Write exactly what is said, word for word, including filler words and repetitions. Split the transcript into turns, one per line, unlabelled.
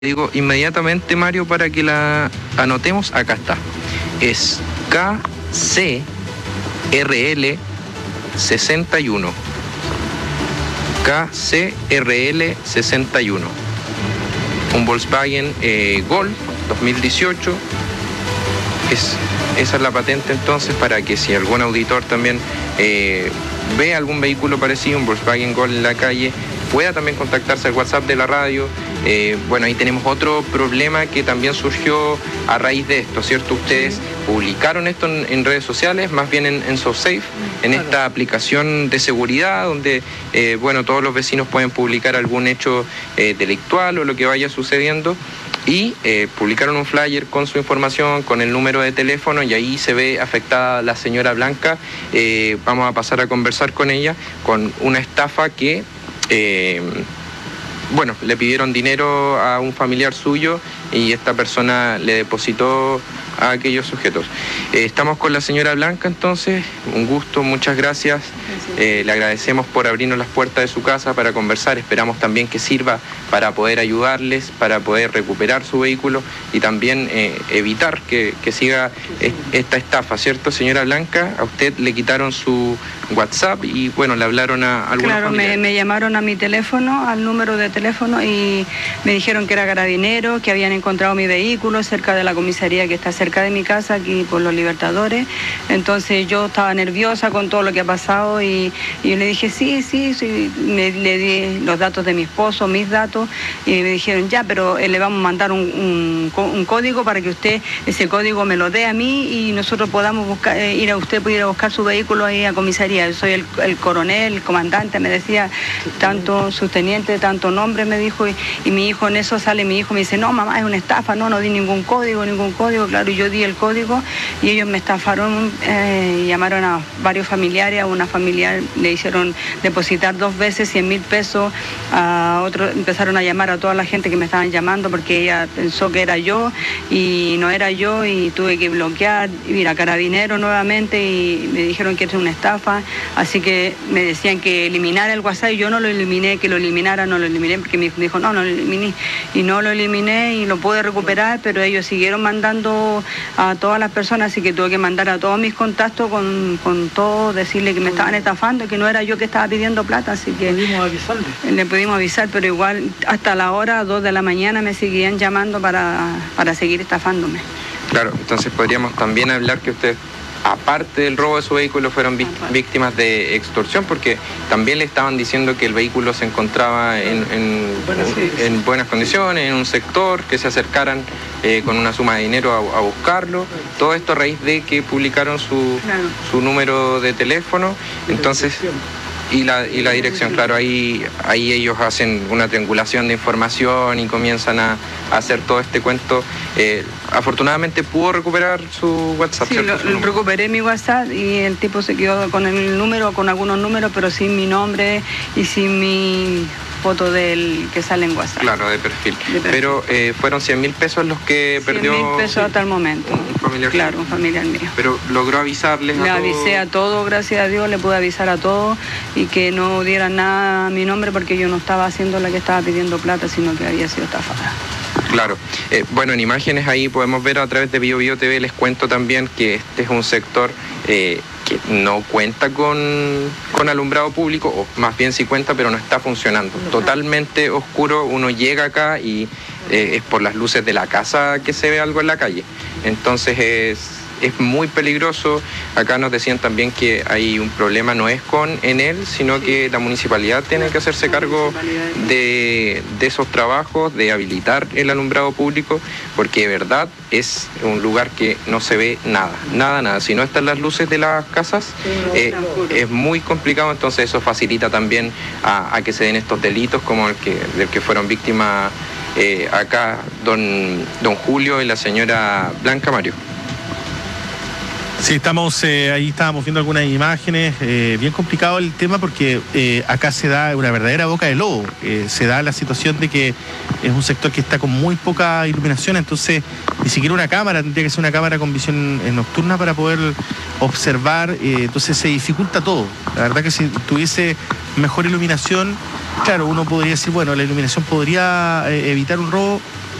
Digo inmediatamente, Mario, para que la anotemos. Acá está. Es K C R L sesenta y uno. K C R L sesenta y uno. Un Volkswagen eh, Golf dos mil dieciocho. Es, esa es la patente entonces, para que si algún auditor también eh, ve algún vehículo parecido, un Volkswagen Golf en la calle, pueda también contactarse al WhatsApp de la radio. Eh, bueno, ahí tenemos otro problema que también surgió a raíz de esto, ¿cierto? Ustedes publicaron esto en, en redes sociales, más bien en, en SoSafe, en esta aplicación de seguridad, donde, eh, bueno, todos los vecinos pueden publicar algún hecho eh, delictual o lo que vaya sucediendo. Y eh, publicaron un flyer con su información, con el número de teléfono, y ahí se ve afectada la señora Blanca. Eh, vamos a pasar a conversar con ella, con una estafa que... Eh, bueno, le pidieron dinero a un familiar suyo y esta persona le depositó a aquellos sujetos. Eh, estamos con la señora Blanca entonces, un gusto, muchas gracias. Eh, le agradecemos por abrirnos las puertas de su casa para conversar. Esperamos también que sirva para poder ayudarles, para poder recuperar su vehículo y también eh, evitar que, que siga esta estafa, ¿cierto, señora Blanca? A usted le quitaron su WhatsApp y, bueno, le hablaron a algunos
Claro, me, me llamaron a mi teléfono, al número de teléfono, y me dijeron que era carabinero, que habían encontrado mi vehículo cerca de la comisaría que está cerca de mi casa, aquí por Los Libertadores. Entonces yo estaba nerviosa con todo lo que ha pasado y, y yo le dije, sí, sí, sí. Me, le di los datos de mi esposo, mis datos, y me dijeron, ya, pero eh, le vamos a mandar un, un, un código para que usted ese código me lo dé a mí y nosotros podamos buscar, eh, ir a usted pudiera buscar su vehículo ahí a comisaría. Yo soy el, el coronel, el comandante, me decía, tanto subteniente, tanto nombre, me dijo, y, y mi hijo en eso sale, mi hijo me dice, no, mamá, es una estafa, no, no di ningún código, ningún código, claro, y yo di el código y ellos me estafaron, eh, llamaron a varios familiares, a una familiar le hicieron depositar dos veces cien mil pesos, a otro empezaron a llamar a toda la gente que me estaban llamando porque ella pensó que era yo y no era yo, y tuve que bloquear, ir a Carabinero nuevamente y me dijeron que era una estafa. Así que me decían que eliminara el WhatsApp y yo no lo eliminé, que lo eliminara, no lo eliminé, porque mi hijo me dijo, no, no lo eliminé. Y no lo eliminé y lo pude recuperar, pero ellos siguieron mandando a todas las personas, así que tuve que mandar a todos mis contactos con, con todo, decirle que me estaban estafando, que no era yo que estaba pidiendo plata, así que...
Pudimos avisarle.
Le pudimos avisar, pero igual hasta la hora, dos de la mañana, me seguían llamando para, para seguir estafándome.
Claro, entonces podríamos también hablar que usted, aparte del robo de su vehículo, fueron víctimas de extorsión, porque también le estaban diciendo que el vehículo se encontraba en, en,
bueno, sí,
en, en buenas condiciones, en un sector, que se acercaran eh, con una suma de dinero a, a buscarlo. Todo esto a raíz de que publicaron su,
Claro.
su número de teléfono. Entonces... Y la, y la dirección, claro, ahí, ahí ellos hacen una triangulación de información y comienzan a, a hacer todo este cuento. Eh, afortunadamente pudo recuperar su WhatsApp.
Sí,
¿cierto?
lo, lo recuperé mi WhatsApp y el tipo se quedó con el número, con algunos números, pero sin mi nombre y sin mi foto del que sale en WhatsApp.
Claro, de perfil. De perfil. Pero eh, fueron cien mil pesos los que perdió...
cien mil pesos hasta el momento.
Un familiar.
Claro, un familiar mío.
Pero logró avisarles a
Le
todos.
avisé a todos, gracias a Dios, le pude avisar a todos y que no dieran nada a mi nombre porque yo no estaba haciendo la que estaba pidiendo plata, sino que había sido estafada.
Claro. Eh, bueno, en imágenes ahí podemos ver a través de Bio Bio T V, les cuento también que este es un sector eh, que no cuenta con, con alumbrado público, o más bien sí cuenta, pero no está funcionando. Totalmente oscuro, uno llega acá y eh, es por las luces de la casa que se ve algo en la calle. Entonces es... es muy peligroso. Acá nos decían también que hay un problema, no es con Enel, sino que la municipalidad tiene que hacerse cargo de, de esos trabajos, de habilitar el alumbrado público, porque de verdad es un lugar que no se ve nada, nada, nada. Si no están las luces de las casas, eh, es muy complicado, entonces eso facilita también a, a que se den estos delitos como el que, del que fueron víctimas eh, acá don, don Julio y la señora Blanca, Mario.
Sí, estamos, eh, ahí estábamos viendo algunas imágenes, eh, bien complicado el tema porque eh, acá se da una verdadera boca de lobo, eh, se da la situación de que es un sector que está con muy poca iluminación, entonces ni siquiera una cámara, tendría que ser una cámara con visión eh, nocturna para poder observar, eh, entonces se dificulta todo. La verdad que si tuviese mejor iluminación, claro, uno podría decir, bueno, la iluminación podría eh, evitar un robo,